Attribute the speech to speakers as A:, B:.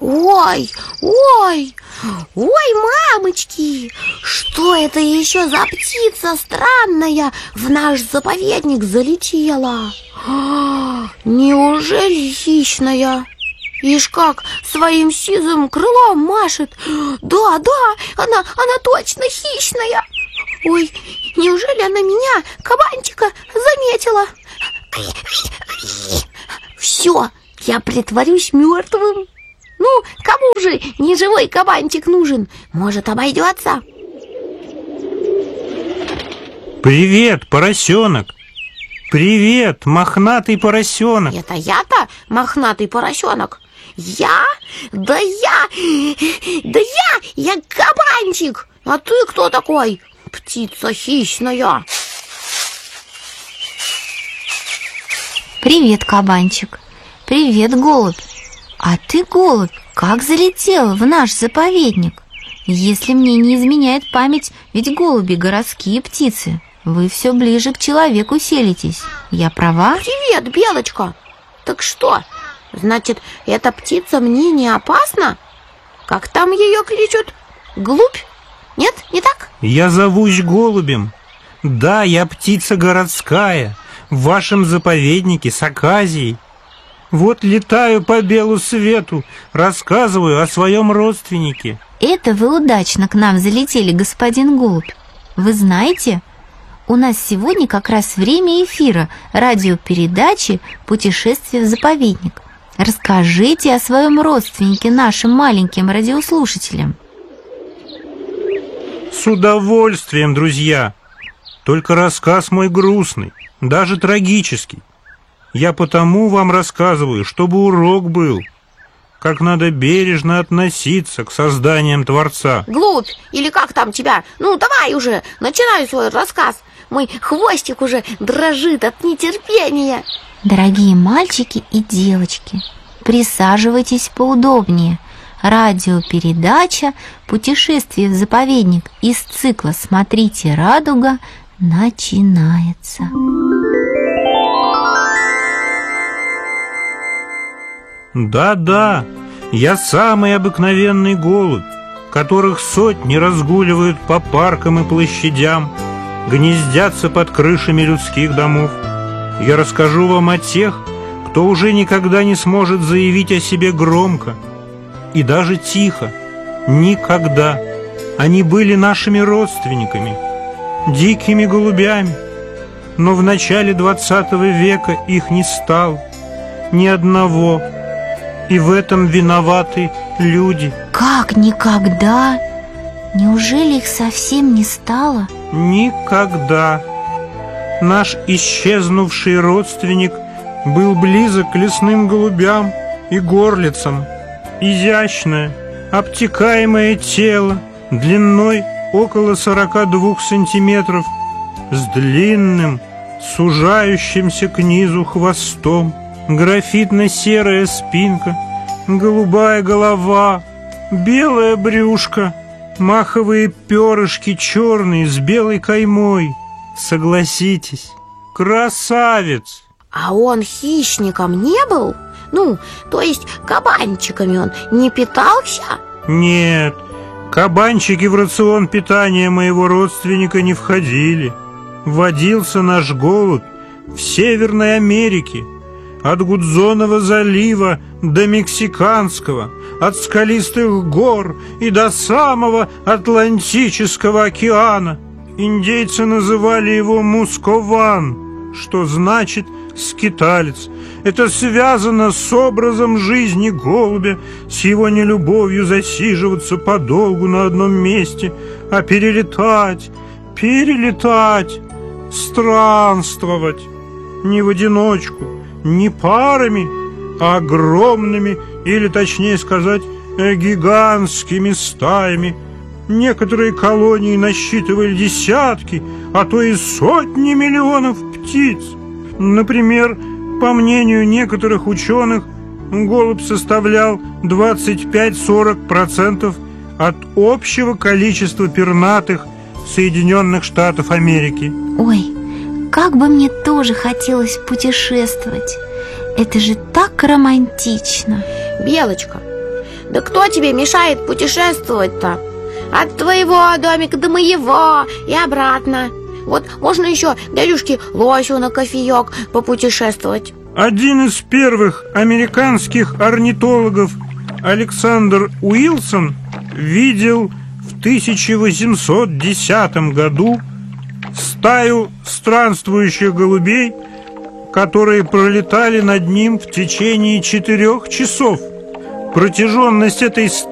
A: Ой, ой, ой, мамочки, что это еще за птица странная в наш заповедник залетела? Неужели хищная? Ишь как своим сизым крылом машет. Да, она точно хищная. Ой, неужели она меня, кабанчика, заметила? Все, я притворюсь мертвым. Ну, кому же неживой кабанчик нужен? Может, обойдется?
B: Привет, поросенок! Привет, мохнатый поросенок!
A: Это я-то мохнатый поросенок? Я? Да я кабанчик! А ты кто такой? Птица хищная.
C: Привет, кабанчик. Привет, голубь. А ты, голубь, как залетел в наш заповедник? Если мне не изменяет память, ведь голуби городские птицы. Вы все ближе к человеку селитесь. Я права?
A: Привет, белочка. Так что, значит, эта птица мне не опасна? Как там ее кличут? Глубь? Нет, не так?
B: Я зовусь голубем. Да, я птица городская, в вашем заповеднике с аказией. Вот летаю по белу свету, рассказываю о своем родственнике.
C: Это вы удачно к нам залетели, господин голубь. Вы знаете, у нас сегодня как раз время эфира радиопередачи «Путешествие в заповедник». Расскажите о своем родственнике нашим маленьким радиослушателям.
B: С удовольствием, друзья. Только рассказ мой грустный, даже трагический. Я потому вам рассказываю, чтобы урок был, как надо бережно относиться к созданиям Творца.
A: Глубь, или как там тебя? Ну, давай уже, начинай свой рассказ. Мой хвостик уже дрожит от нетерпения.
C: Дорогие мальчики и девочки, присаживайтесь поудобнее. Радиопередача «Путешествие в заповедник» из цикла «Смотрите, радуга» начинается.
B: Да, я самый обыкновенный голубь, которых сотни разгуливают по паркам и площадям, гнездятся под крышами людских домов. Я расскажу вам о тех, кто уже никогда не сможет заявить о себе громко и даже тихо. Никогда. Они были нашими родственниками, дикими голубями, но в начале 20 века их не стало, ни одного. И в этом виноваты люди.
C: Как никогда? Неужели их совсем не стало?
B: Никогда. Наш исчезнувший родственник был близок к лесным голубям и горлицам. Изящное, обтекаемое тело, длиной около 42 сантиметров, с длинным, сужающимся к низу хвостом, графитно-серая спинка, голубая голова, белое брюшко, маховые перышки черные с белой каймой. Согласитесь, красавец!
A: А он хищником не был? Ну, то есть кабанчиками он не питался?
B: Нет, кабанчики в рацион питания моего родственника не входили. Водился наш голубь в Северной Америке, от Гудзонова залива до Мексиканского, от скалистых гор и до самого Атлантического океана. Индейцы называли его мускован, что значит скиталец. Это связано с образом жизни голубя, с его нелюбовью засиживаться подолгу на одном месте, а перелетать, странствовать не в одиночку, не парами, а огромными, или точнее сказать, гигантскими стаями. Некоторые колонии насчитывали десятки, а то и сотни миллионов птиц. Например, по мнению некоторых ученых, голубь составлял 25-40% от общего количества пернатых Соединенных Штатов Америки.
C: Ой, как бы мне тоже хотелось путешествовать. Это же так романтично.
A: Белочка, Да кто тебе мешает путешествовать-то? От твоего домика до моего и обратно. Вот можно еще дядюшке Лосю на кофеек попутешествовать.
B: Один из первых американских орнитологов, Александр Уилсон, видел в 1810 году стаю странствующих голубей, которые пролетали над ним в течение 4 часов. Протяженность этой стаи